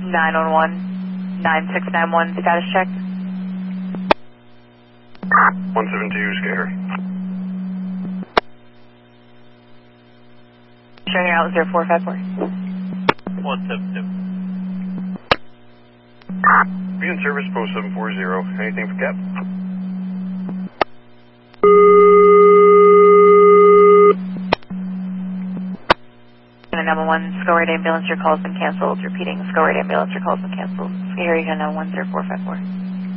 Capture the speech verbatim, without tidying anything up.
nine one one, nine six nine one, status check. one seven two, Scatter. Showing your out zero four five four. one seven two. Be in service, post seven four zero. Anything for Cap?